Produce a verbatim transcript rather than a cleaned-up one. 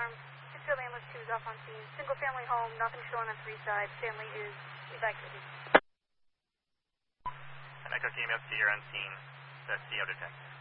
alarm. Pittsfield Ambulance two is off on scene. Single family home, nothing showing on three side. Family is evacuated. And Echo Team F C, you're on scene. That's C O detect.